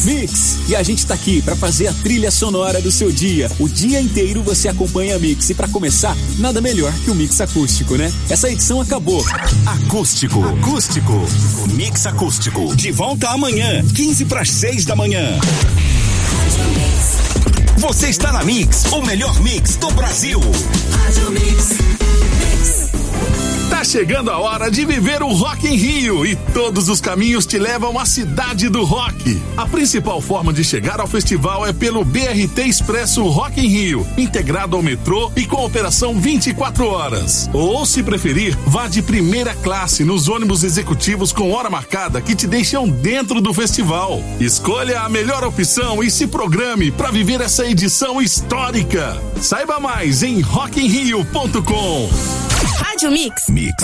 Mix, e a gente tá aqui pra fazer a trilha sonora do seu dia. O dia inteiro você acompanha a Mix, e pra começar, nada melhor que o Mix Acústico, né? Essa edição acabou. Acústico. O Mix Acústico. De volta amanhã, 5:45 da manhã. Você está na Mix, o melhor mix do Brasil. Rádio Mix. Tá chegando a hora de viver o Rock em Rio e todos os caminhos te levam à cidade do rock. A principal forma de chegar ao festival é pelo BRT Expresso Rock em Rio, integrado ao metrô e com operação 24 horas. Ou, se preferir, vá de primeira classe nos ônibus executivos com hora marcada que te deixam dentro do festival. Escolha a melhor opção e se programe para viver essa edição histórica. Saiba mais em rockinrio.com. Rádio Mix.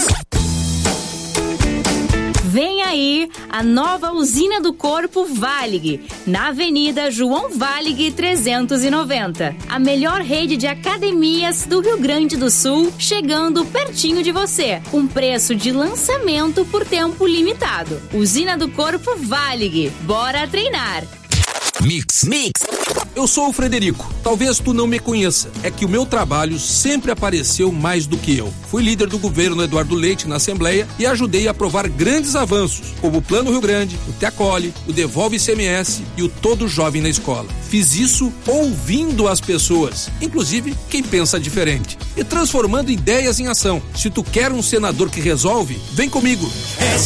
Vem aí a nova usina do corpo Valig, na Avenida João Valig 390. A melhor rede de academias do Rio Grande do Sul, chegando pertinho de você. Um preço de lançamento por tempo limitado. Usina do corpo Valig. Bora treinar. Mix. Eu sou o Frederico. Talvez tu não me conheça. É que o meu trabalho sempre apareceu mais do que eu. Fui líder do governo Eduardo Leite na Assembleia e ajudei a aprovar grandes avanços, como o Plano Rio Grande, o Te Acolhe, o Devolve ICMS e o Todo Jovem na Escola. Fiz isso ouvindo as pessoas, inclusive quem pensa diferente, e transformando ideias em ação. Se tu quer um senador que resolve, vem comigo. É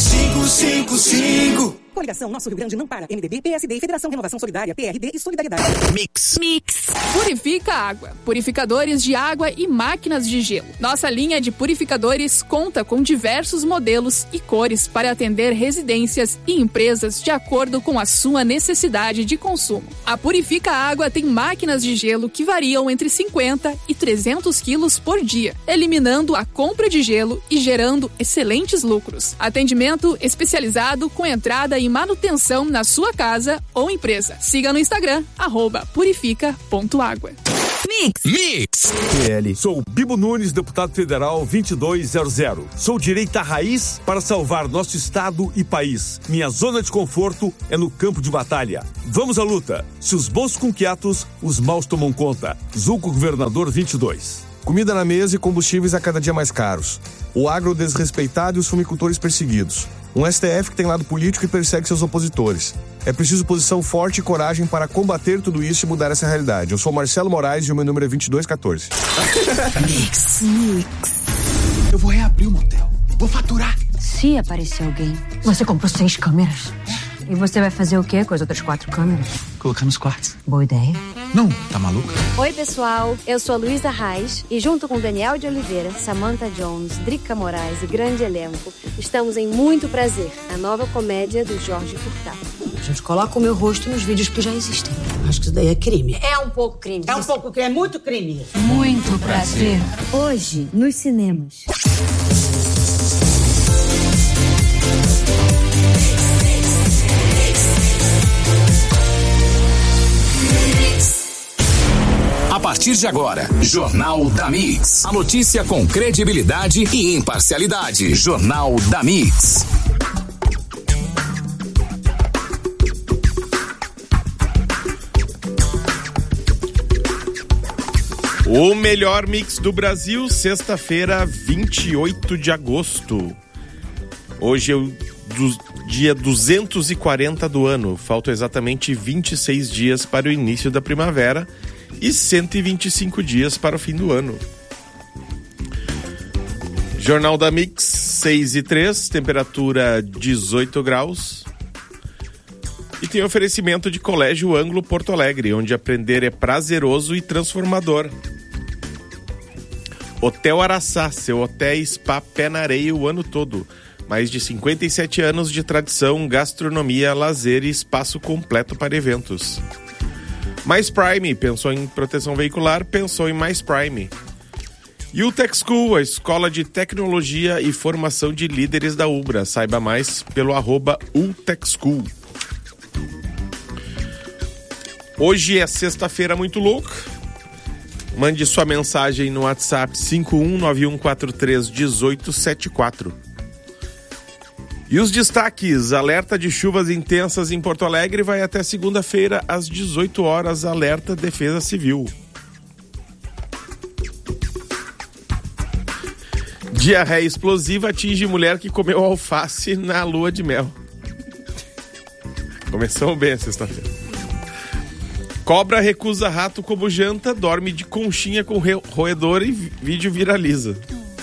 555. Coligação Nosso Rio Grande não para. MDB, PSD, Federação Renovação Solidária, PRD e Solidariedade. Mix. Purifica Água. Purificadores de água e máquinas de gelo. Nossa linha de purificadores conta com diversos modelos e cores para atender residências e empresas de acordo com a sua necessidade de consumo. A Purifica Água tem máquinas de gelo que variam entre 50 e 300 quilos por dia, eliminando a compra de gelo e gerando excelentes lucros. Atendimento especializado com entrada e manutenção na sua casa ou empresa. Siga no Instagram, @purifica.água. Mix. PL. Sou Bibo Nunes, deputado federal 2200. Sou direita raiz para salvar nosso estado e país. Minha zona de conforto é no campo de batalha. Vamos à luta. Se os bons com quietos, os maus tomam conta. Zulco Governador 22. Comida na mesa e combustíveis a cada dia mais caros. O agro desrespeitado e os fumicultores perseguidos. Um STF que tem lado político e persegue seus opositores. É preciso posição forte e coragem para combater tudo isso e mudar essa realidade. Eu sou Marcelo Moraes e o meu número é 2214. Mix. Eu vou reabrir o motel. Vou faturar. Se aparecer alguém, você comprou 6 câmeras. E você vai fazer o quê com as outras 4 câmeras? Colocar nos quartos. Boa ideia. Não, tá maluca? Oi, pessoal. Eu sou a Luísa Reis e junto com Daniel de Oliveira, Samantha Jones, Drica Moraes e grande elenco, estamos em Muito Prazer, a nova comédia do Jorge Furtado. A gente coloca o meu rosto nos vídeos que já existem. Acho que isso daí é crime. É um pouco crime. É muito crime. Muito prazer. Hoje, nos cinemas. A partir de agora, Jornal da Mix. A notícia com credibilidade e imparcialidade. Jornal da Mix. O melhor mix do Brasil, sexta-feira, 28 de agosto. Hoje é o dia 240 do ano. Faltam exatamente 26 dias para o início da primavera e 125 dias para o fim do ano. Jornal da Mix, 6:03, temperatura 18 graus. E tem oferecimento de Colégio Ângulo Porto Alegre, onde aprender é prazeroso e transformador. Hotel Araçá, seu hotel e spa pé na areia o ano todo. Mais de 57 anos de tradição, gastronomia, lazer e espaço completo para eventos. Mais Prime, pensou em proteção veicular, pensou em Mais Prime. E o Tech School, a escola de tecnologia e formação de líderes da Ubra. Saiba mais pelo @utechschool. Hoje é sexta-feira muito louca. Mande sua mensagem no WhatsApp 5191431874. E os destaques: alerta de chuvas intensas em Porto Alegre vai até segunda-feira às 18 horas, alerta Defesa Civil. Diarreia explosiva atinge mulher que comeu alface na lua de mel. Começamos bem a sexta-feira. Cobra recusa rato como janta, dorme de conchinha com roedor e vídeo viraliza.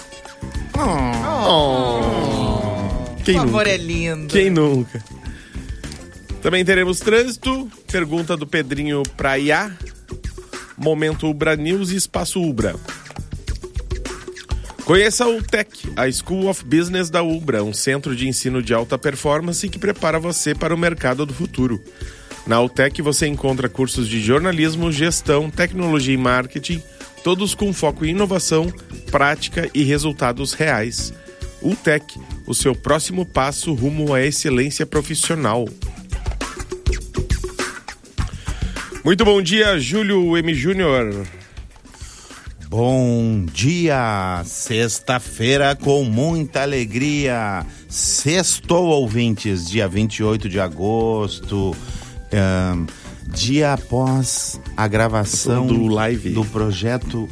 Quem o amor nunca? é lindo. Quem nunca? Também teremos trânsito, pergunta do Pedrinho pra Iá, Momento Ubra News e Espaço Ubra. Conheça a UTEC, a School of Business da Ubra, um centro de ensino de alta performance que prepara você para o mercado do futuro. Na UTEC você encontra cursos de jornalismo, gestão, tecnologia e marketing, todos com foco em inovação, prática e resultados reais. UTEC, o seu próximo passo rumo à excelência profissional. Muito bom dia, Júlio M. Júnior. Bom dia, sexta-feira com muita alegria. Sextou, ouvintes, dia 28 de agosto, dia após a gravação do projeto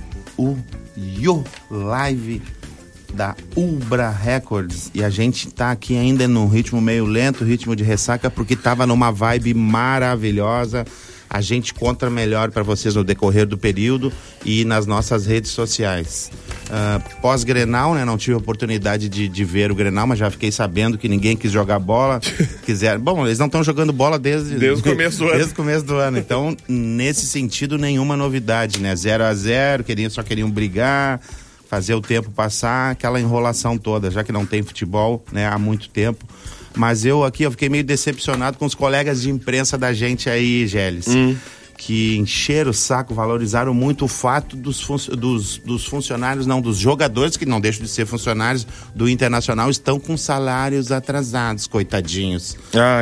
UYO Live da Ubra Records, e a gente tá aqui ainda no ritmo meio lento, ritmo de ressaca, porque tava numa vibe maravilhosa. A gente conta melhor para vocês no decorrer do período e nas nossas redes sociais. Pós-Grenal, né? Não tive a oportunidade de ver o Grenal, mas já fiquei sabendo que ninguém quis jogar bola. Bom, eles não estão jogando bola desde o começo do ano. Desde o começo do ano. Então, nesse sentido, nenhuma novidade, né? 0-0, só queriam brigar, fazer o tempo passar, aquela enrolação toda, já que não tem futebol, né, há muito tempo. Mas eu fiquei meio decepcionado com os colegas de imprensa da gente aí, Gélis, que encheram o saco, valorizaram muito o fato dos funcionários, não, dos jogadores, que não deixam de ser funcionários do Internacional, estão com salários atrasados, coitadinhos.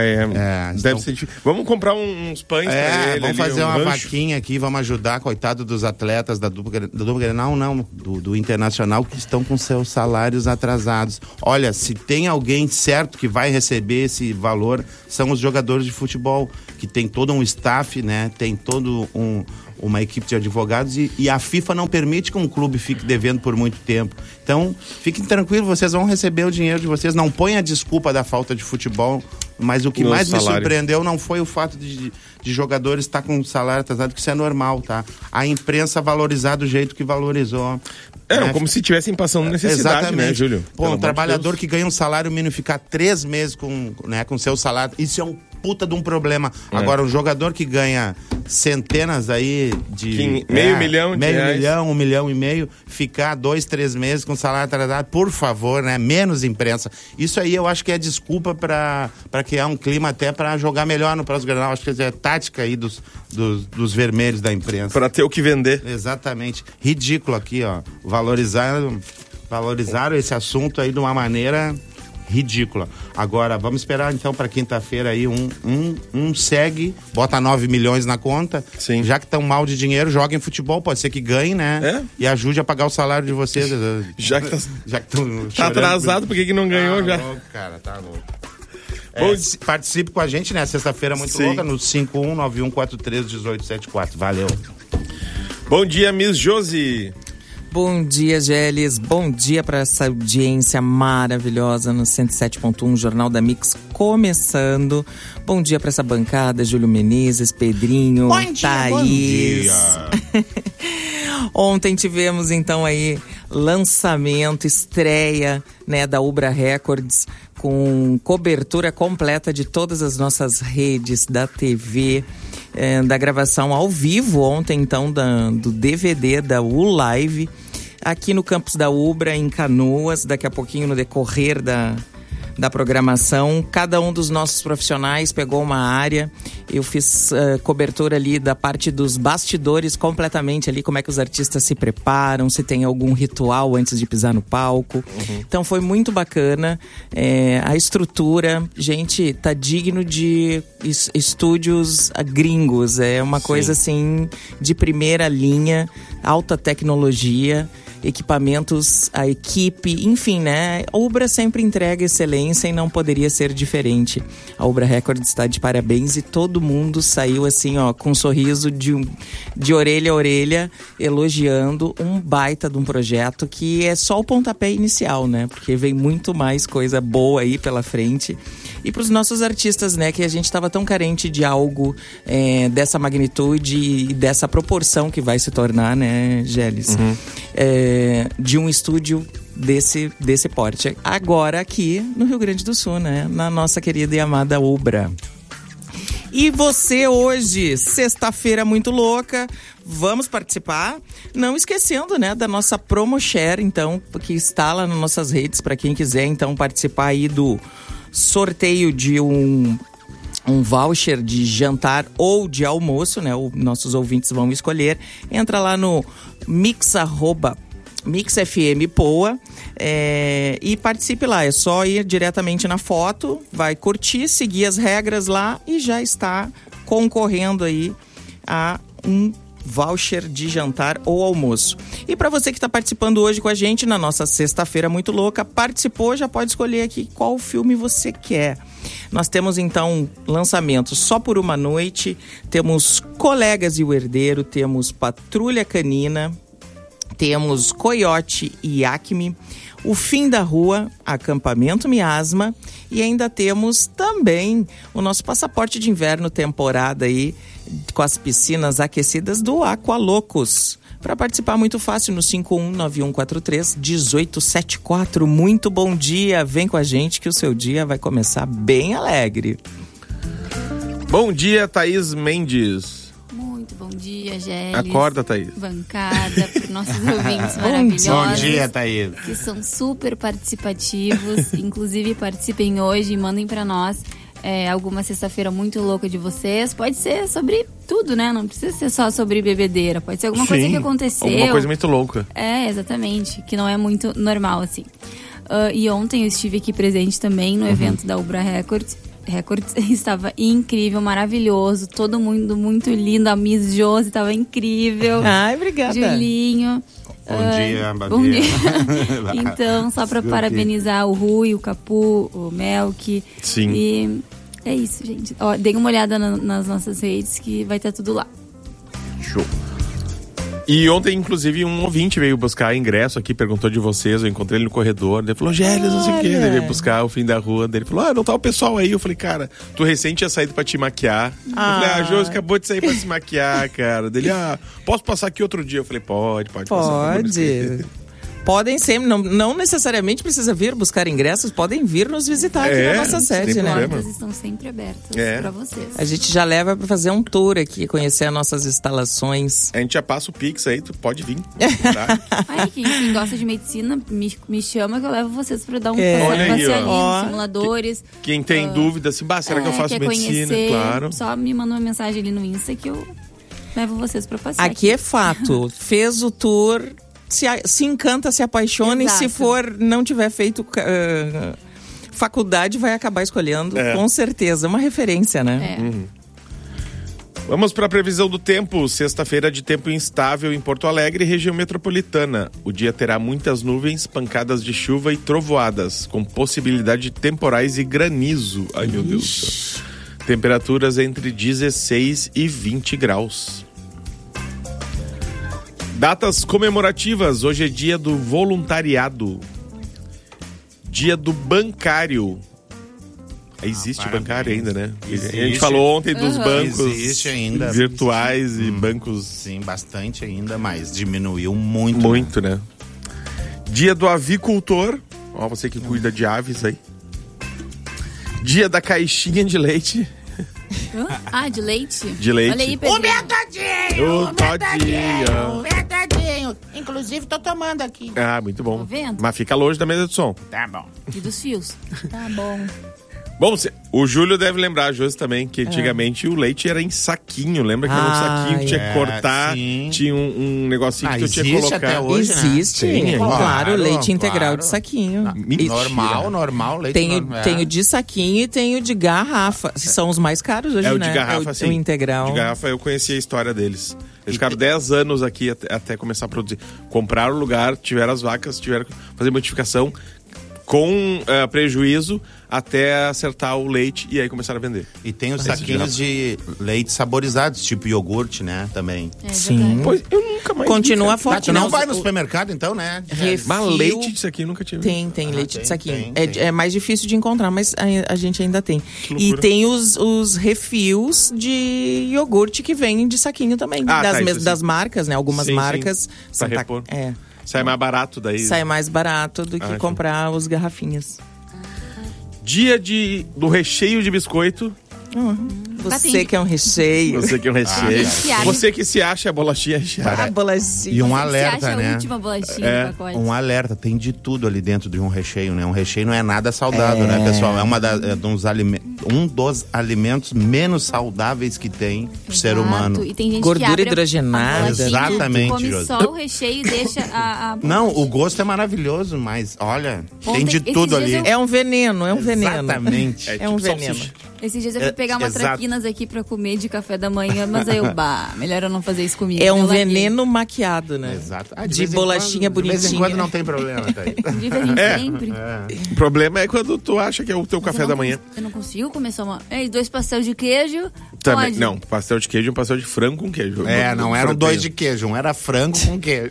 Deve ser difícil. Vamos comprar uns pães pra ele. Vamos fazer uma vaquinha aqui, vamos ajudar, coitado dos atletas da dupla Grenal, não, do Internacional, que estão com seus salários atrasados. Olha, se tem alguém certo que vai receber esse valor, são os jogadores de futebol, que tem todo um staff, né, tem todo uma equipe de advogados e a FIFA não permite que um clube fique devendo por muito tempo. Então, fiquem tranquilos, vocês vão receber o dinheiro de vocês, não ponha a desculpa da falta de futebol, mas o que mais me surpreendeu não foi o fato de jogadores estar com salário atrasado, que isso é normal, tá? A imprensa valorizar do jeito que valorizou. Como se estivessem passando necessidade, exatamente, né, Júlio? Pô, um trabalhador que ganha um salário mínimo ficar 3 meses com seu salário, isso é um puta de um problema. Agora, um jogador que ganha centenas aí de... meio milhão de reais. 1,5 milhão, ficar 2, 3 meses com salário atrasado, por favor, né? Menos imprensa. Isso aí eu acho que é desculpa para criar um clima até para jogar melhor no próximo Grenal. Acho que é tática aí dos vermelhos da imprensa. Para ter o que vender. Exatamente. Ridículo aqui, ó. Valorizaram esse assunto aí de uma maneira ridícula. Agora, vamos esperar então para quinta-feira aí segue, bota 9 milhões na conta. Sim. Já que estão mal de dinheiro, joguem futebol, pode ser que ganhe, né? E ajude a pagar o salário de vocês. Já que tá atrasado, por que não ganhou já? Louco, cara, tá louco. Participe com a gente, né? Sexta-feira muito louca no 5191431874. Valeu. Bom dia, Miss Josi. Bom dia, Gélis. Bom dia para essa audiência maravilhosa no 107.1, Jornal da Mix começando. Bom dia para essa bancada, Júlio Menezes, Pedrinho, Thaís. Bom dia. Ontem tivemos então aí lançamento, estreia, né, da Ubra Records, com cobertura completa de todas as nossas redes, da TV, da gravação ao vivo ontem então do DVD da U-Live, aqui no campus da Ubra, em Canoas. Daqui a pouquinho, no decorrer da programação, cada um dos nossos profissionais pegou uma área. Eu fiz cobertura ali da parte dos bastidores completamente ali, como é que os artistas se preparam, se tem algum ritual antes de pisar no palco. Então foi muito bacana. A estrutura, gente, tá digno de estúdios gringos. É uma coisa assim de primeira linha, alta tecnologia. equipamentos, a equipe, enfim, né? A Ubra sempre entrega excelência e não poderia ser diferente. A Ubra Records está de parabéns e todo mundo saiu assim, ó, com um sorriso de orelha a orelha, elogiando um baita de um projeto que é só o pontapé inicial, né? Porque vem muito mais coisa boa aí pela frente. E para os nossos artistas, né? Que a gente estava tão carente de algo dessa magnitude e dessa proporção que vai se tornar, né, Gélis? De um estúdio desse porte. Agora aqui no Rio Grande do Sul, né? Na nossa querida e amada Ubra. E você hoje, sexta-feira muito louca, vamos participar? Não esquecendo, né, da nossa Promo Share, então, que está lá nas nossas redes, para quem quiser, então, participar aí do sorteio de um voucher de jantar ou de almoço, né? Nossos ouvintes vão escolher. Entra lá no MixFM Poa e participe lá. É só ir diretamente na foto, vai curtir, seguir as regras lá e já está concorrendo aí a um voucher de jantar ou almoço. E para você que está participando hoje com a gente na nossa sexta-feira muito louca, participou, já pode escolher aqui qual filme você quer. Nós temos então lançamentos Só por uma Noite, temos Colegas e o Herdeiro, temos Patrulha Canina, temos Coyote e Acme, O Fim da Rua, Acampamento Miasma e ainda temos também o nosso passaporte de inverno temporada aí com as piscinas aquecidas do Aqualocos. Para participar muito fácil no 5191431874. Muito bom dia, vem com a gente que o seu dia vai começar bem alegre. Bom dia, Thaís Mendes. Muito bom dia, Gélis. Acorda, Thaís. Bancada, para nossos ouvintes maravilhosos. Bom dia, Thaís. Que são super participativos. Inclusive, participem hoje e mandem para nós alguma sexta-feira muito louca de vocês. Pode ser sobre tudo, né? Não precisa ser só sobre bebedeira. Pode ser alguma coisa que aconteceu. Alguma coisa muito louca. Exatamente. Que não é muito normal, assim. E ontem eu estive aqui presente também no evento da Ubra Records. Estava incrível, maravilhoso, todo mundo muito lindo, a Miss Josi estava incrível. Ai, obrigada. Julinho. Bom dia. Então, só para parabenizar o Rui, o Capu, o Melk. Sim. E é isso, gente. Ó, deem uma olhada nas nossas redes que vai estar tudo lá. Show. E ontem, inclusive, um ouvinte veio buscar ingresso aqui, perguntou de vocês, eu encontrei ele no corredor, ele falou, Gélis, não sei o quê, ele veio buscar O Fim da Rua, ele falou, não tá o pessoal aí, eu falei, cara, tu recente tinha saído pra te maquiar, eu falei, a Josi acabou de sair pra se maquiar, cara, dele, posso passar aqui outro dia? Eu falei, pode passar. Podem sempre, não necessariamente precisa vir buscar ingressos, podem vir nos visitar aqui na nossa sede, né? As portas estão sempre abertas para vocês. A gente já leva para fazer um tour aqui, conhecer as nossas instalações. A gente já passa o Pix aí, tu pode vir. Quem gosta de medicina, me chama que eu levo vocês para dar um passeio ali, simuladores. Quem tem dúvida, assim, será que eu faço medicina? Conhecer, claro. Só me manda uma mensagem ali no Insta que eu levo vocês para passear. Aqui é fato, fez o tour... Se encanta, se apaixona. Exato. E se não tiver feito faculdade, vai acabar escolhendo, com certeza. Uma referência, né? Vamos para a previsão do tempo. Sexta-feira de tempo instável em Porto Alegre, região metropolitana. O dia terá muitas nuvens, pancadas de chuva e trovoadas, com possibilidade de temporais e granizo. Ai, meu Deus do céu. Temperaturas entre 16 e 20 graus. Datas comemorativas. Hoje é dia do voluntariado. Dia do bancário. Existe bancário ainda, né? Existe. A gente falou ontem dos bancos ainda, virtuais e bancos... Sim, bastante ainda, mas diminuiu muito. Muito, né? Dia do avicultor. Ó, você que cuida de aves aí. Dia da caixinha de leite. De leite? De leite. Olha aí, Pedro. O metadinho! O metadinho! Inclusive, tô tomando aqui. Muito bom. Tá vendo? Mas fica longe da mesa de som. Tá bom. E dos fios. Tá bom. Bom, o Júlio deve lembrar, Josi, também, que antigamente o leite era em saquinho. Lembra que era um saquinho que tinha que cortar, tinha um negocinho que tu tinha que colocar. Até hoje, existe, né? claro, leite integral de saquinho. Normal, leite Tenho de saquinho e tenho de garrafa. São os mais caros hoje, o né? de garrafa, sim. O integral. De garrafa eu conheci a história deles. Eles ficaram 10 anos aqui até começar a produzir. Compraram o lugar, tiveram as vacas, tiveram que fazer modificação com prejuízo até acertar o leite e aí começaram a vender. E tem os saquinhos de leite saborizados, tipo iogurte, né? Também. Sim. Pois eu nunca mais continua forte. Não vai no supermercado, então, né? Mas leite de saquinho nunca tive. Tem leite de saquinho. É mais difícil de encontrar, mas a gente ainda tem. Que e tem os refis de iogurte que vêm de saquinho também. Das marcas, né? Algumas marcas. Pra repor. Sai mais barato daí. Sai mais barato do que comprar os garrafinhas. Dia do recheio de biscoito. Você que é um recheio. Você que é um recheio. Você que se acha a bolachinha recheada. A bolachinha. E um alerta, você acha né? A última bolachinha do pacote. Um alerta, tem de tudo ali dentro de um recheio, né? Um recheio não é nada saudável, né, pessoal? É um dos alimentos menos saudáveis que tem pro ser humano. E tem gente gordura que abre hidrogenada. Exatamente, come só o recheio e deixa a Não, o gosto é maravilhoso, mas olha, tem de tudo ali. É um veneno, Exatamente. É um veneno. Esses dias eu fui pegar uma traquinas aqui pra comer de café da manhã, mas aí melhor eu não fazer isso comigo. É um veneno maquiado, né? Exato. De bolachinha bonitinha. De vez em quando não tem problema, tá aí. De vez em sempre. O problema é quando tu acha que é o teu café da manhã. Eu não consigo comer só 2 pastéis de queijo. Também, pode. não, pastel de queijo e um pastel de frango com queijo. Não eram 2 de queijo, um era frango com queijo.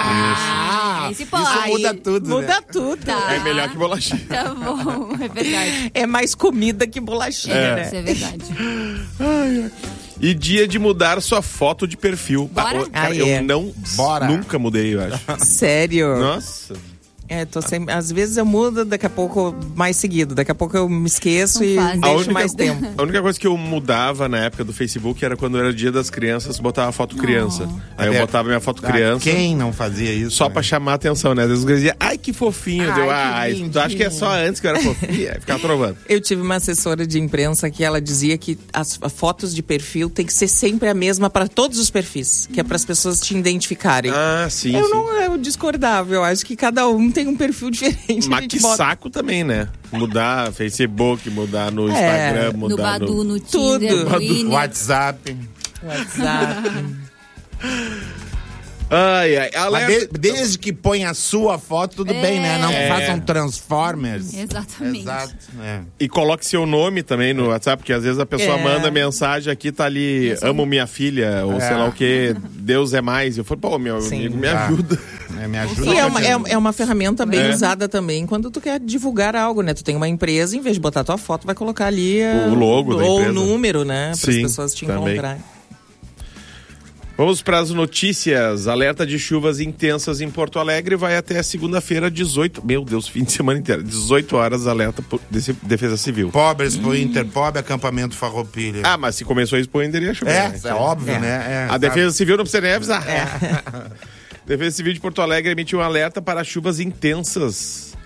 Esse pode. Isso muda tudo, Muda tudo. Tá. É melhor que bolachinha. Tá bom, é verdade. É mais comida que bolachinha, né? Isso é verdade. E dia de mudar sua foto de perfil. Bora? Eu nunca mudei, eu acho. Sério? Nossa. Tô sempre, às vezes eu mudo, daqui a pouco mais seguido. Daqui a pouco eu me esqueço e deixo mais tempo. A única coisa que eu mudava na época do Facebook era quando era dia das crianças, botava foto criança. Aí eu botava minha foto criança. Quem não fazia isso? Só pra chamar a atenção, né? Às vezes dizia, ai que fofinho. Tu acha que é só antes que eu era fofinho? Aí ficava trovando. Eu tive uma assessora de imprensa que ela dizia que as fotos de perfil tem que ser sempre a mesma para todos os perfis, que é para as pessoas te identificarem. Sim. Eu discordava, eu acho que cada um tem um perfil diferente. Mas que saco também, né? Mudar Facebook, mudar no Instagram, mudar no Badu, no Tinder, no WhatsApp. Alerta. Desde que põe a sua foto, tudo bem, né? Não façam Transformers. Exatamente. Exato. E coloque seu nome também no WhatsApp, porque às vezes a pessoa manda mensagem aqui, tá ali, amo minha filha, ou sei lá o que, Deus é mais. Eu falo, meu amigo, me ajuda. Me ajuda. E é uma ferramenta bem usada também quando tu quer divulgar algo, né? Tu tem uma empresa, em vez de botar tua foto, vai colocar ali o logo da empresa. Ou o número, né? Para as pessoas te também encontrarem. Vamos para as notícias. Alerta de chuvas intensas em Porto Alegre vai até segunda-feira, 18... Meu Deus, fim de semana inteiro. 18 horas, alerta Defesa Civil. Pobre Expo Inter, pobre acampamento Farroupilha. Mas se começou a Expo Inter, ia chover. É óbvio, né? A Defesa Civil não precisa nem avisar. Defesa Civil de Porto Alegre emitiu um alerta para chuvas intensas.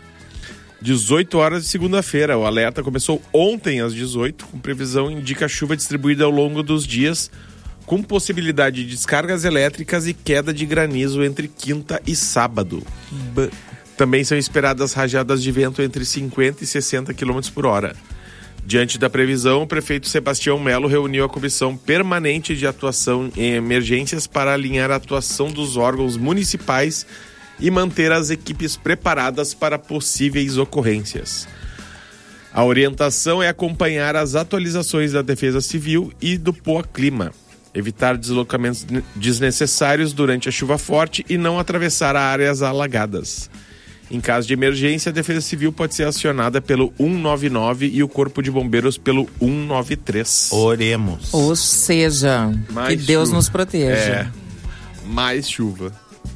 18 horas de segunda-feira. O alerta começou ontem às 18, com previsão indica chuva distribuída ao longo dos dias, com possibilidade de descargas elétricas e queda de granizo entre quinta e sábado. Também são esperadas rajadas de vento entre 50 e 60 km por hora. Diante da previsão, o prefeito Sebastião Melo reuniu a Comissão Permanente de Atuação em Emergências para alinhar a atuação dos órgãos municipais e manter as equipes preparadas para possíveis ocorrências. A orientação é acompanhar as atualizações da Defesa Civil e do POA Clima, evitar deslocamentos desnecessários durante a chuva forte e não atravessar áreas alagadas. Em caso de emergência, a Defesa Civil pode ser acionada pelo 199 e o Corpo de Bombeiros pelo 193. Oremos. Ou seja, que Deus nos proteja. Mais chuva.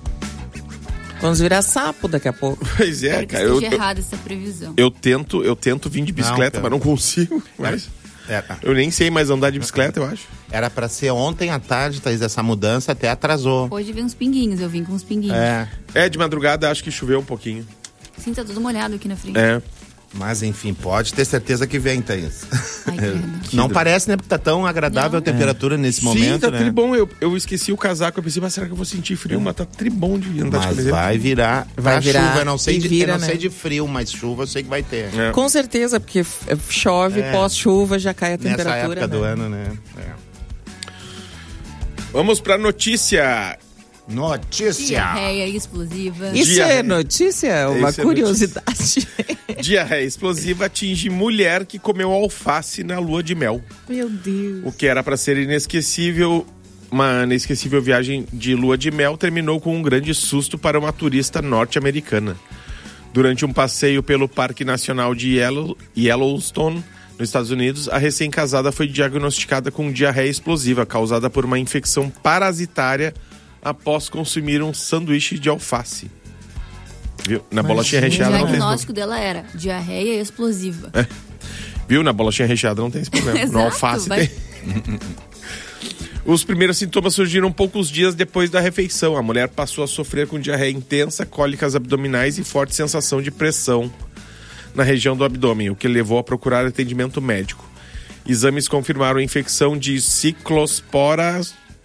Vamos virar sapo daqui a pouco. Pois é, cara. Eu esteja errada essa previsão. Eu tento vir de bicicleta, mas não consigo. Mas... Eu nem sei mais andar de bicicleta, eu acho. Era pra ser ontem à tarde, Thaís, essa mudança até atrasou. Hoje veio uns pinguinhos, eu vim com uns pinguinhos. De madrugada acho que choveu um pouquinho. Sim, tá tudo molhado aqui na frente. Mas enfim, pode ter certeza que vem, Thaís. Não parece, né? Porque tá tão agradável a temperatura nesse momento, tá né? tribom. Eu esqueci o casaco, eu pensei, mas será que eu vou sentir frio? Mas tá tribom de andar de camiseta. Vai virar chuva, eu não sei de frio, mas chuva eu sei que vai ter. Com certeza, porque chove, pós-chuva já cai a temperatura. Nessa época do ano, né? Vamos pra notícia. Diarreia explosiva. Isso é notícia? Uma curiosidade. Diarreia explosiva atinge mulher que comeu alface na lua de mel. Meu Deus. O que era para ser inesquecível, uma inesquecível viagem de lua de mel, terminou com um grande susto para uma turista norte-americana. Durante um passeio pelo Parque Nacional de Yellowstone, nos Estados Unidos, a recém-casada foi diagnosticada com diarreia explosiva, causada por uma infecção parasitária após consumir um sanduíche de alface. Viu? Na bolachinha recheada não tem... O diagnóstico dela era diarreia explosiva. Viu? Na bolachinha recheada não tem esse problema. Exato, no alface tem. Os primeiros sintomas surgiram poucos dias depois da refeição. A mulher passou a sofrer com diarreia intensa, cólicas abdominais e forte sensação de pressão na região do abdômen, o que levou a procurar atendimento médico. Exames confirmaram a infecção de Cyclospora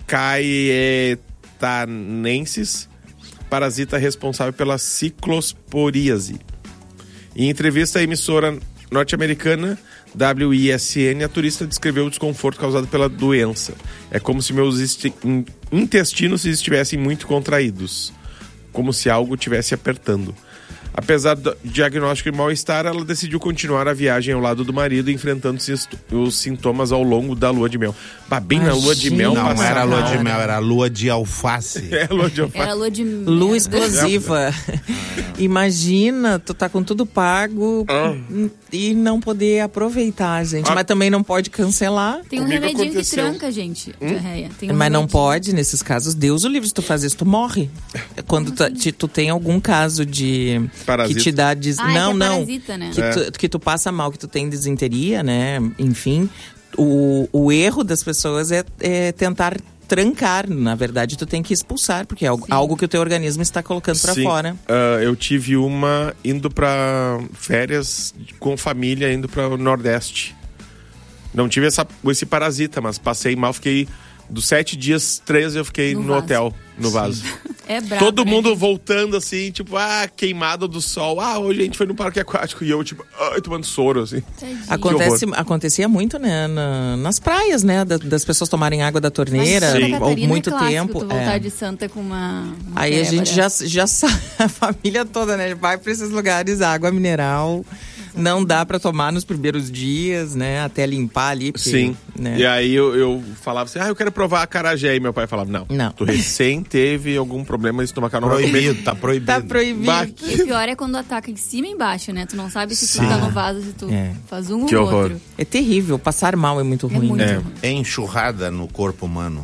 caetanensis, parasita responsável pela ciclosporíase. Em entrevista à emissora norte-americana WISN, a turista descreveu o desconforto causado pela doença. É como se meus intestinos estivessem muito contraídos, como se algo estivesse apertando. Apesar do diagnóstico de mal-estar, ela decidiu continuar a viagem ao lado do marido, enfrentando os sintomas ao longo da lua de mel. Bem na lua de mel. Não era lua de mel, era lua de alface. Lua de alface. Era lua de mel. Lua explosiva. Imagina, tu tá com tudo pago e não poder aproveitar, gente. Mas também não pode cancelar. Tem um remedinho que tranca, gente, diarreia. Mas não pode, nesses casos, Deus o livre, se tu faz isso, tu morre. Quando tu tem algum caso de... Parasita. Que te dá... Não. Parasita, né? Que tu passa mal, que tu tem disenteria, né? Enfim, o erro das pessoas é tentar trancar. Na verdade, tu tem que expulsar, porque é algo que o teu organismo está colocando pra fora. Eu tive uma indo pra férias com família, indo pra o Nordeste. Não tive esse parasita, mas passei mal, fiquei... Dos 7 dias, 3 eu fiquei no hotel, no vaso. É bravo, todo mundo gente? voltando assim, tipo, queimado do sol. Hoje a gente foi no parque aquático. E eu, tipo, tomando soro, assim. Acontecia muito, né? Nas praias, né? Das pessoas tomarem água da torneira há muito tempo. Tu voltar de Santa com uma aí a gente já sabe, a família toda, né? Vai pra esses lugares, água mineral. Não dá pra tomar nos primeiros dias, né? Até limpar ali. Porque, sim. Né? E aí eu falava assim, eu quero provar acarajé. E meu pai falava, não. Tu recém teve algum problema de estomacal. Tá proibido. Tá proibido. E o pior é quando ataca em cima e embaixo, né? Tu não sabe se tu tá no vaso, se tu faz um que ou horror. outro. É terrível. Passar mal é muito ruim. Muito ruim. É enxurrada no corpo humano.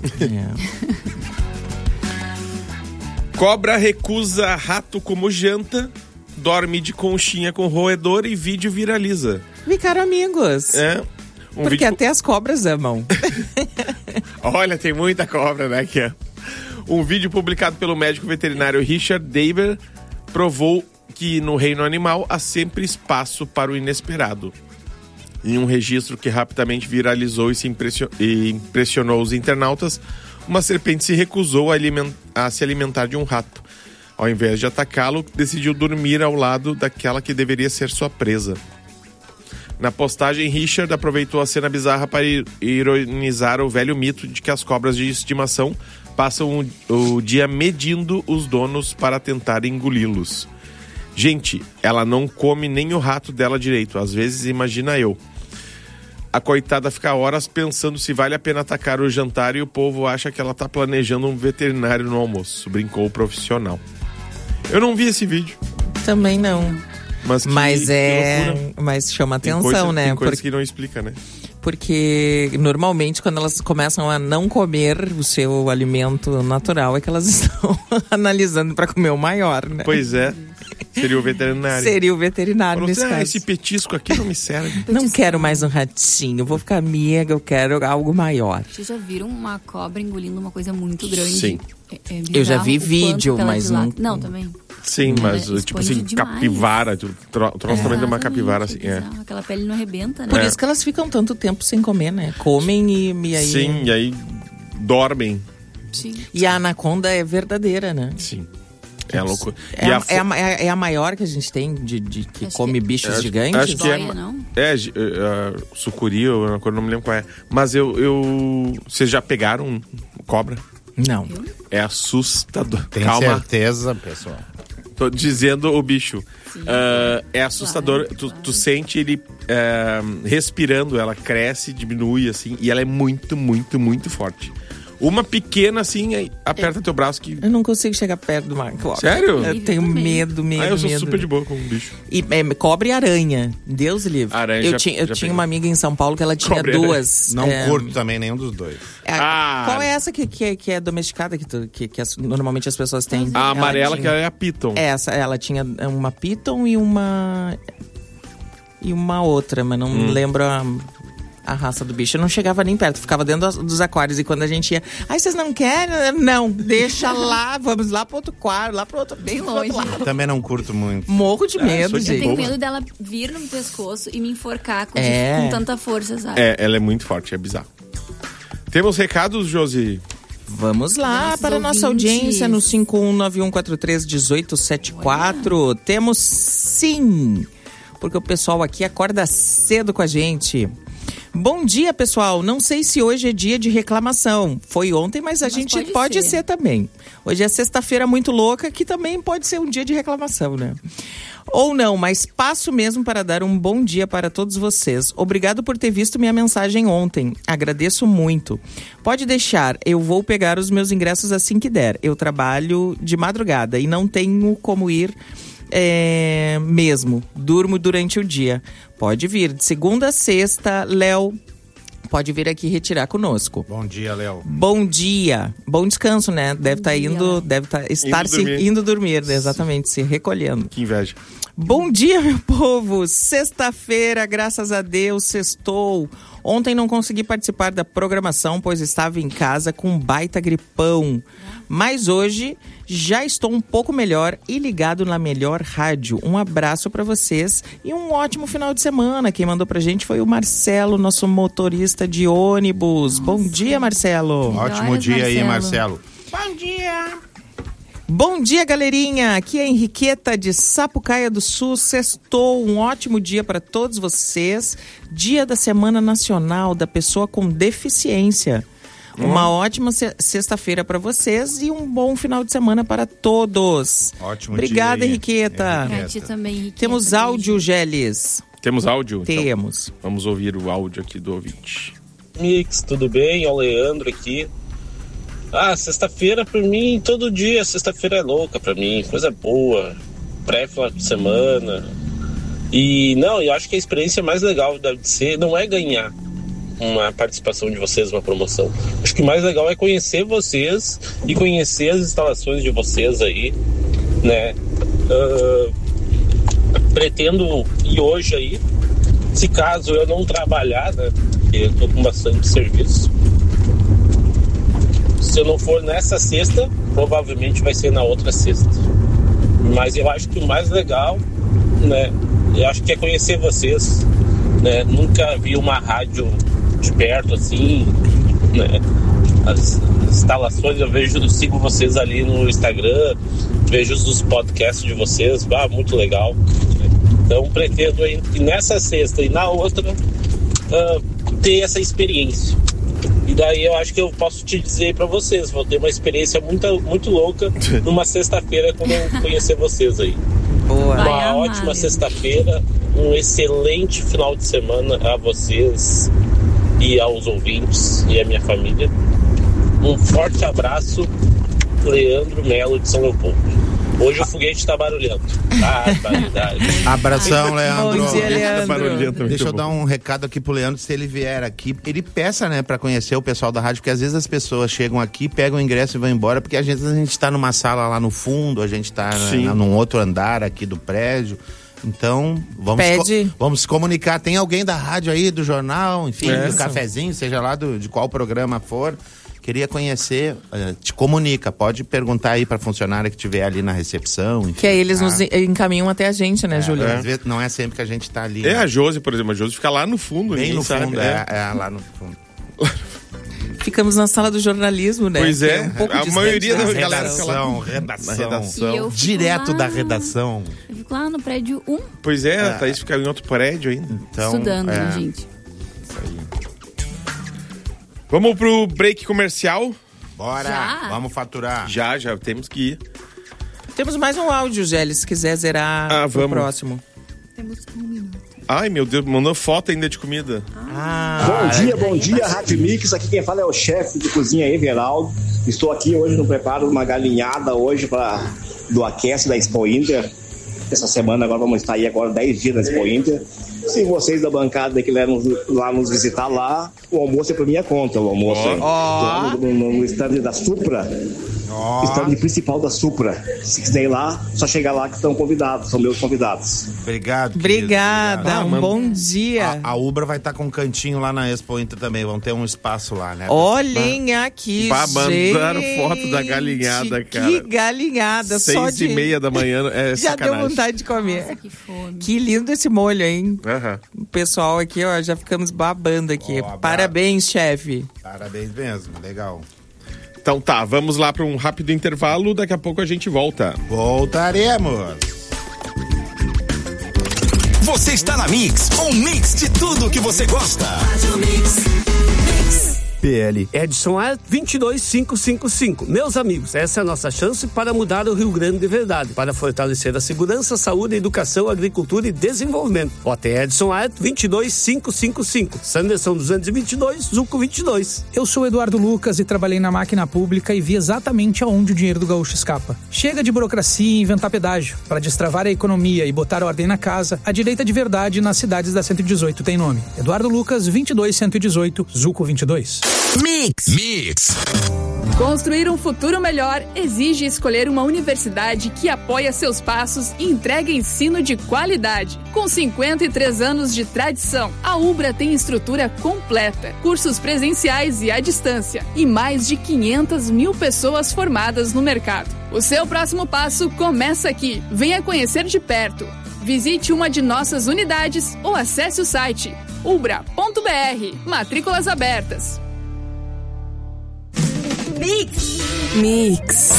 Cobra recusa rato como janta, dorme de conchinha com roedor e vídeo viraliza. Ficaram amigos. Porque até as cobras amam. Olha, tem muita cobra, né? Um vídeo publicado pelo médico veterinário Richard Daber provou que no reino animal há sempre espaço para o inesperado. Em um registro que rapidamente viralizou e impressionou os internautas, uma serpente se recusou a se alimentar de um rato. Ao invés de atacá-lo, decidiu dormir ao lado daquela que deveria ser sua presa. Na postagem, Richard aproveitou a cena bizarra para ironizar o velho mito de que as cobras de estimação passam o dia medindo os donos para tentar engoli-los. Gente, ela não come nem o rato dela direito, às vezes imagina eu. A coitada fica horas pensando se vale a pena atacar o jantar e o povo acha que ela está planejando um veterinário no almoço, brincou o profissional. Eu não vi esse vídeo. Também não. Mas chama atenção, né? Tem coisas que não explica, né? Porque normalmente quando elas começam a não comer o seu alimento natural é que elas estão analisando para comer o maior, né? Pois é. Seria o veterinário. Seria o veterinário nesse caso. Esse petisco aqui não me serve. Não quero mais um ratinho, vou ficar amiga, eu quero algo maior. Vocês já viram uma cobra engolindo uma coisa muito grande? Sim. Eu já vi vídeo, mas não... Não, também. Sim, mas tipo assim, demais. Capivara, troço também de uma capivara, assim. Aquela pele não arrebenta, né? Por isso que elas ficam tanto tempo sem comer, né? Comem e aí... Sim, e aí dormem. Sim. E a anaconda é verdadeira, né? Sim. É a loucura. É a maior que a gente tem que come bichos gigantes? Acho que sucuri, eu não me lembro qual é. Mas vocês já pegaram cobra? Não. É assustador. Tem certeza, pessoal? Tô dizendo o bicho. É assustador. Claro. Tu sente ele respirando, ela cresce, diminui, assim, e ela é muito, muito, muito forte. Uma pequena, assim, aí aperta teu braço que... Eu não consigo chegar perto do mar. Sério? Eu tenho medo. Eu sou super de boa com o bicho. E cobra e aranha. Deus livre. Aranha eu tinha uma amiga em São Paulo que ela tinha cobra duas. Não curto também nenhum dos dois. Qual é essa que é domesticada, que normalmente as pessoas têm? A amarela, que é a Piton. Ela tinha uma Piton e uma outra, mas não lembro a raça do bicho. Eu não chegava nem perto, ficava dentro dos aquários. E quando a gente ia, vocês não querem? Não, deixa lá, vamos lá pro outro aquário, lá pro outro, bem longe. Também não curto muito. Morro de medo, gente. Eu tenho medo dela vir no pescoço e me enforcar com tanta força, sabe? Ela é muito forte, é bizarro. Temos recados, Josi? Vamos lá para a nossa audiência no 5191431874. Temos sim, porque o pessoal aqui acorda cedo com a gente. Bom dia, pessoal. Não sei se hoje é dia de reclamação. Foi ontem, mas a gente pode ser também. Hoje é sexta-feira muito louca, que também pode ser um dia de reclamação, né? Ou não, mas passo mesmo para dar um bom dia para todos vocês. Obrigado por ter visto minha mensagem ontem. Agradeço muito. Pode deixar, eu vou pegar os meus ingressos assim que der. Eu trabalho de madrugada e não tenho como ir mesmo. Durmo durante o dia. Pode vir de segunda a sexta, Léo. Pode vir aqui retirar conosco. Bom dia, Léo. Bom dia. Bom descanso, né? Deve estar indo dormir, exatamente, se recolhendo. Que inveja. Bom dia, meu povo. Sexta-feira, graças a Deus, sextou. Ontem não consegui participar da programação, pois estava em casa com um baita gripão. Mas hoje já estou um pouco melhor e ligado na melhor rádio. Um abraço para vocês e um ótimo final de semana. Quem mandou pra gente foi o Marcelo, nosso motorista de ônibus. Bom dia, Marcelo. Ótimo dia aí, Marcelo. Bom dia. Bom dia, galerinha. Aqui é a Henriqueta de Sapucaia do Sul. Sextou, um ótimo dia para todos vocês. Dia da Semana Nacional da Pessoa com Deficiência. Uma ótima sexta-feira para vocês e um bom final de semana para todos. Ótimo Obrigada, dia. Henriqueta. Pra ti também, Henriqueta. Temos áudio, Geles. Temos áudio? Temos. Então, vamos ouvir o áudio aqui do ouvinte. Mix, tudo bem? É o Leandro aqui. Sexta-feira pra mim, todo dia, sexta-feira é louca pra mim, coisa boa, pré-final de semana. E eu acho que a experiência mais legal deve ser, não é ganhar uma participação de vocês, uma promoção. Acho que o mais legal é conhecer vocês e conhecer as instalações de vocês aí, né? Pretendo ir hoje aí, se caso eu não trabalhar, né? Porque eu tô com bastante serviço. Se eu não for nessa sexta, provavelmente vai ser na outra sexta. Mas eu acho que o mais legal, né? Eu acho que é conhecer vocês, né? Nunca vi uma rádio de perto assim, né? As instalações eu sigo vocês ali no Instagram, vejo os podcasts de vocês, muito legal. Então pretendo ir nessa sexta e na outra ter essa experiência. E daí eu acho que eu posso te dizer para vocês, vou ter uma experiência muito, muito louca numa sexta-feira quando eu conhecer vocês aí. Boa. Uma ótima sexta-feira, um excelente final de semana a vocês e aos ouvintes e à minha família. Um forte abraço, Leandro Melo de São Leopoldo. Hoje o foguete tá barulhento. Abração, Leandro. Bom dia, Leandro. Deixa eu dar um recado aqui pro Leandro, se ele vier aqui, ele peça, né, pra conhecer o pessoal da rádio, porque às vezes as pessoas chegam aqui, pegam o ingresso e vão embora, porque às vezes a gente tá numa sala lá no fundo, a gente tá num outro andar aqui do prédio. Então, vamos se comunicar. Tem alguém da rádio aí, do jornal, enfim, do cafezinho, seja lá de qual programa for. queria conhecer, te comunica, pode perguntar aí pra funcionária que estiver ali na recepção. Enfim, que aí eles nos encaminham até a gente, né, Júlio? Às vezes não é sempre que a gente tá ali. A Josi, por exemplo, a Josi fica lá no fundo, bem no sabe, fundo, lá no fundo. Ficamos na sala do jornalismo, né? Pois é, um pouco a maioria da galera fica lá na redação. Direto da redação. Eu fico lá no prédio 1. Pois é, a Thaís fica em outro prédio ainda. Então, estudando, gente. Isso aí. Vamos pro break comercial? Bora, Já? vamos faturar. Já temos que ir. Temos mais um áudio, Gélis, se quiser zerar o próximo. Temos 1 minuto. Ai, meu Deus, mandou foto ainda de comida. Bom dia, Rádio Mix. Aqui quem fala é o chefe de cozinha Everaldo. Estou aqui hoje no preparo de uma galinhada hoje do aquece da Expo Inter. Essa semana agora vamos estar aí agora 10 dias da Expo Inter. Se vocês da bancada que vieram lá nos visitar lá, o almoço é por minha conta. O almoço no stand da Supra. Stand principal da Supra. Se quiser ir lá, só chegar lá que estão convidados, são meus convidados. Obrigado. Obrigada, bom dia. A Ubra vai estar com um cantinho lá na Expo Inter também, vão ter um espaço lá, né? Olhem aqui, gente. Mandaram foto da galinhada, cara. Que galinhada, 6:30 da manhã, já sacanagem. deu vontade de comer. Nossa, que fome. Que lindo esse molho, hein? Uhum. O pessoal aqui, ó, já ficamos babando aqui. Parabéns, chefe. Parabéns mesmo, legal. Então tá, vamos lá para um rápido intervalo, daqui a pouco a gente volta. Voltaremos. Você está na Mix, um mix de tudo que você gosta. PL Edson A 22555. Meus amigos, essa é a nossa chance para mudar o Rio Grande de verdade, para fortalecer a segurança, saúde, educação, agricultura e desenvolvimento. Vote Edson A 22555. Sanderson 222, Zuco 22. Eu sou Eduardo Lucas e trabalhei na máquina pública e vi exatamente aonde o dinheiro do gaúcho escapa. Chega de burocracia e inventar pedágio. Para destravar a economia e botar ordem na casa, a direita de verdade nas cidades da 118 tem nome. Eduardo Lucas 22118, Zuco 22. Mix. Construir um futuro melhor exige escolher uma universidade que apoia seus passos e entrega ensino de qualidade. Com 53 anos de tradição, a Ubra tem estrutura completa, cursos presenciais e à distância e mais de 500 mil pessoas formadas no mercado. O seu próximo passo começa aqui. Venha conhecer de perto. Visite uma de nossas unidades ou acesse o site ubra.br. Matrículas abertas. Mix.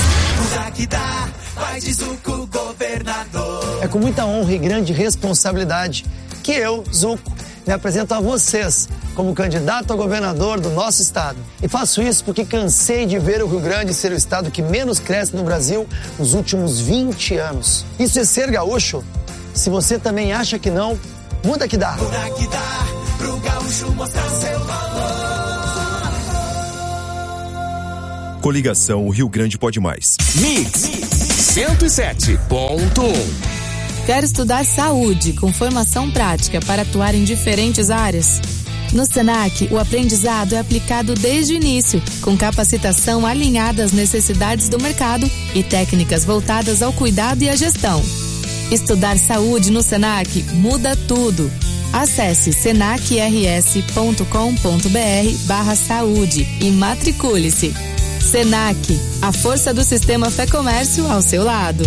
É com muita honra e grande responsabilidade que eu, Zuco, me apresento a vocês como candidato a governador do nosso estado. E faço isso porque cansei de ver o Rio Grande ser o estado que menos cresce no Brasil nos últimos 20 anos. Isso é ser gaúcho? Se você também acha que não, muda que dá. Muda que dá pro gaúcho mostrar seu valor. Coligação Rio Grande Pode Mais. Mix 107.1. Quer estudar saúde com formação prática para atuar em diferentes áreas? No Senac, o aprendizado é aplicado desde o início, com capacitação alinhada às necessidades do mercado e técnicas voltadas ao cuidado e à gestão. Estudar saúde no Senac muda tudo. Acesse senacrs.com.br/saúde e matricule-se. Senac, a força do sistema Fé Comércio ao seu lado.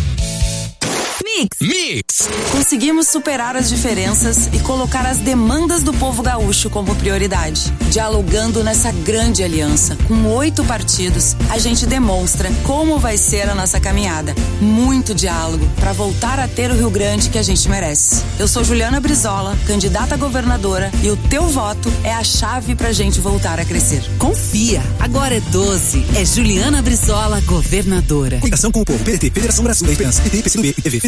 Mix. Conseguimos superar as diferenças e colocar as demandas do povo gaúcho como prioridade. Dialogando nessa grande aliança, com 8 partidos, a gente demonstra como vai ser a nossa caminhada. Muito diálogo para voltar a ter o Rio Grande que a gente merece. Eu sou Juliana Brizola, candidata a governadora, e o teu voto é a chave pra gente voltar a crescer. Confia, agora é 12. É Juliana Brizola, governadora. Coligação com o povo, PDT, Federação Brasil da Esperança, PT, PCdoB e TV Federação.